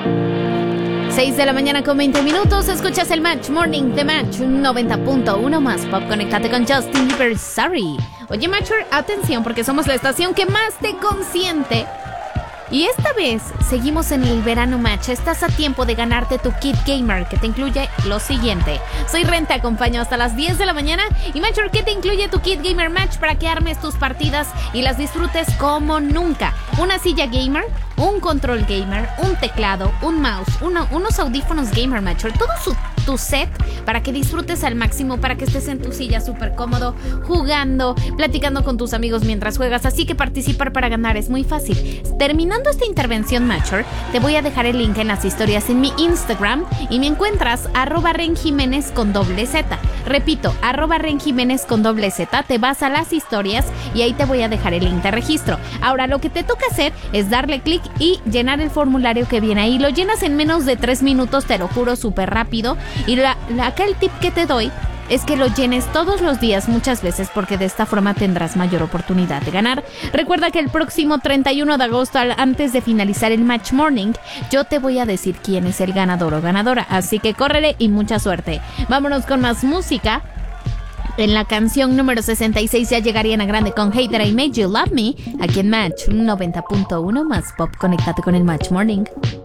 6 de la mañana con 20 minutos. Escuchas el Match Morning de Match 90.1 más pop. Conéctate con Justin Bieber, Sorry. Oye, Matcher, atención, porque somos la estación que más te consiente. Y esta vez seguimos en el verano Match. Estás a tiempo de ganarte tu kit gamer, que te incluye lo siguiente. Soy Ren, te acompaño hasta las 10 de la mañana. Y Matcher, ¿qué te incluye tu kit gamer Match para que armes tus partidas y las disfrutes como nunca? Una silla gamer, un control gamer, un teclado, un mouse, unos audífonos gamer Matcher. Todo tu set para que disfrutes al máximo, para que estés en tu silla súper cómodo, jugando, platicando con tus amigos mientras juegas. Así que participar para ganar es muy fácil. Terminando esta intervención Matcher, te voy a dejar el link en las historias en mi Instagram y me encuentras @renjiménez con doble Z. Repito, @renjiménez con doble Z. Te vas a las historias y ahí te voy a dejar el link de registro. Ahora lo que te toca hacer es darle clic y llenar el formulario que viene ahí. Lo llenas en menos de 3 minutos, te lo juro, súper rápido. Y acá el tip que te doy es que lo llenes todos los días, muchas veces, porque de esta forma tendrás mayor oportunidad de ganar. Recuerda que el próximo 31 de agosto, antes de finalizar el Match Morning, yo te voy a decir quién es el ganador o ganadora. Así que córrele y mucha suerte. Vámonos con más música. En la canción número 66 ya llega Ariana Grande con Hate That I Made You Love Me, aquí en Match 90.1 más pop. Conéctate con el Match Morning.